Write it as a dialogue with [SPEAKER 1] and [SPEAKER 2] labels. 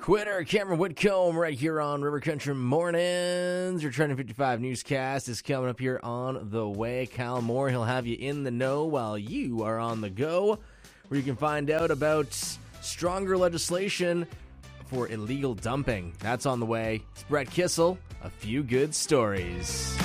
[SPEAKER 1] Quitter, Cameron Whitcomb, right here on River Country Mornings. Your Trending 55 newscast is coming up here on the way. Kyle Moore, he'll have you in the know while you are on the go, where you can find out about stronger legislation for illegal dumping. That's on the way. It's Brett Kissel, a few good stories.